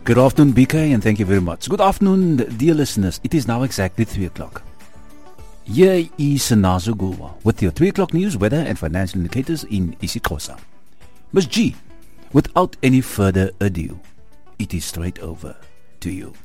Good afternoon, BK, and thank you very much. Good afternoon, dear listeners. It is now exactly 3 o'clock. Here is Nazo Gulwa with your 3 o'clock news, weather, and financial indicators in isiXhosa. Ms. G, without any further ado, it is straight over to you.